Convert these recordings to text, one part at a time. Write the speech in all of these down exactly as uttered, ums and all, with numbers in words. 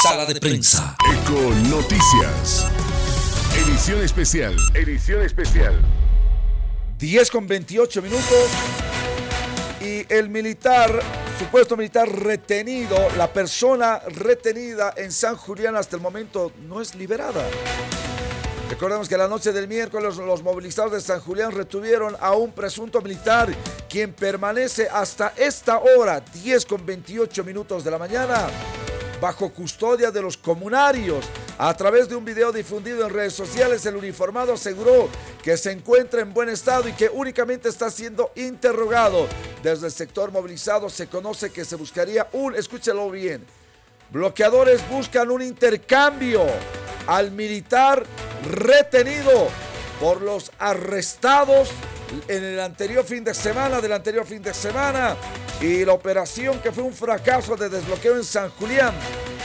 Sala de Prensa. Eco Noticias. Edición especial. Edición especial. diez con veintiocho minutos. Y el militar, supuesto militar retenido, la persona retenida en San Julián hasta el momento no es liberada. Recordemos que la noche del miércoles los movilizados de San Julián retuvieron a un presunto militar, quien permanece hasta esta hora, diez con veintiocho minutos de la mañana, bajo custodia de los comunarios. A través de un video difundido en redes sociales, el uniformado aseguró que se encuentra en buen estado y que únicamente está siendo interrogado. Desde el sector movilizado se conoce que se buscaría un, escúchelo bien, bloqueadores buscan un intercambio al militar retenido por los arrestados en el anterior fin de semana, del anterior fin de semana, y la operación que fue un fracaso de desbloqueo en San Julián.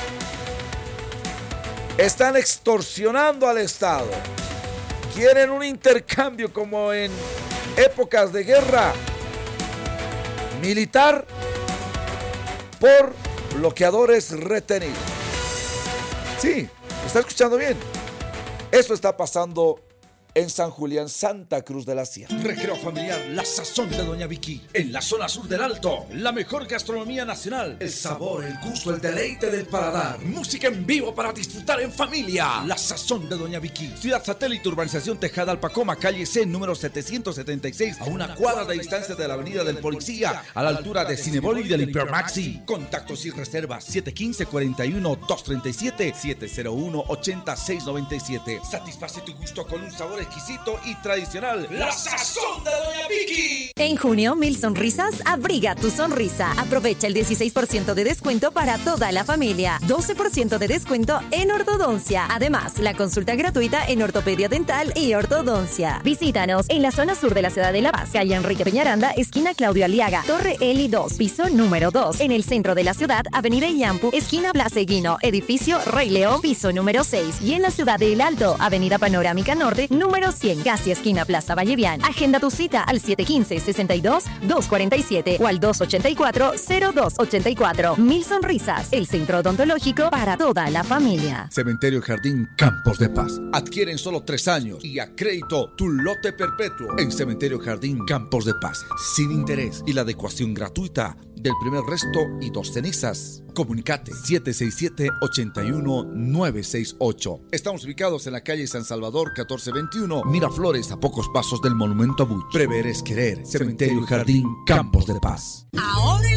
Están extorsionando al Estado. Quieren un intercambio como en épocas de guerra militar por bloqueadores retenidos. Sí, ¿está escuchando bien? Esto está pasando en San Julián, Santa Cruz de la Sierra. Recreo familiar, la sazón de Doña Vicky. En la zona sur del Alto, la mejor gastronomía nacional. El sabor, el gusto, el deleite del paladar. Música en vivo para disfrutar en familia. La sazón de Doña Vicky. Ciudad Satélite, Urbanización Tejada, Alpacoma, calle C, número setecientos setenta y seis, a una cuadra de distancia de la Avenida del Policía, a la altura de Cinebol y del Hipermaxi. Contactos y reservas siete uno cinco, cuatro uno, dos tres siete, siete cero uno, ocho seis nueve siete. Satisface tu gusto con un sabor exquisito y tradicional. La sazón de Doña Vicky. En junio, Mil Sonrisas abriga tu sonrisa. Aprovecha el dieciséis por ciento de descuento para toda la familia. doce por ciento de descuento en ortodoncia. Además, la consulta gratuita en ortopedia dental y ortodoncia. Visítanos en la zona sur de la ciudad de La Paz, calle Enrique Peñaranda, esquina Claudio Aliaga, Torre Eli dos, piso número dos. En el centro de la ciudad, Avenida Iyampu, esquina Plaza Eguino, edificio Rey León, piso número seis. Y en la ciudad de El Alto, Avenida Panorámica Norte, número cien, casi esquina Plaza Vallevián. Agenda tu cita al siete uno cinco, seis dos, dos cuatro siete o al dos ocho cuatro, cero dos ocho cuatro. Mil Sonrisas, el centro odontológico para toda la familia. Cementerio Jardín Campos de Paz. Adquiere en solo tres años y a crédito tu lote perpetuo en Cementerio Jardín Campos de Paz. Sin interés y la adecuación gratuita del primer resto y dos cenizas. Comunicate siete seis siete, ocho uno nueve seis ocho. Estamos ubicados en la calle San Salvador catorce veintiuno, Miraflores, a pocos pasos del Monumento a Bush. Prever es querer. Cementerio Jardín Campos de Paz. Ahora